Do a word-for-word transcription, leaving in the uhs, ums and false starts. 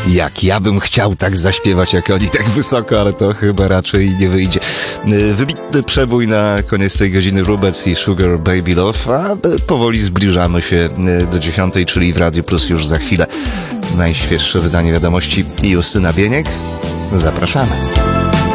Jak ja bym chciał tak zaśpiewać jak oni, tak wysoko, ale to chyba raczej nie wyjdzie. Wybitny przebój na koniec tej godziny, Rubec i Sugar Baby Love, a powoli zbliżamy się do dziesiątej, czyli w Radiu Plus już za chwilę najświeższe wydanie wiadomości i Justyna Bieniek. Zapraszamy.